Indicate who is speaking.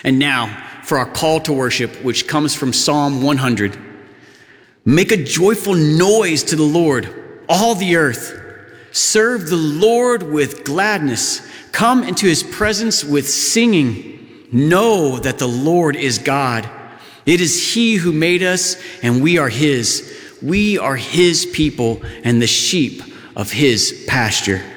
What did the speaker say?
Speaker 1: And now for our call to worship, which comes from Psalm 100. Make a joyful noise to the Lord, all the earth. Serve the Lord with gladness. Come into his presence with singing. Know that the Lord is God. It is he who made us, and we are his. We are his people and the sheep of his pasture.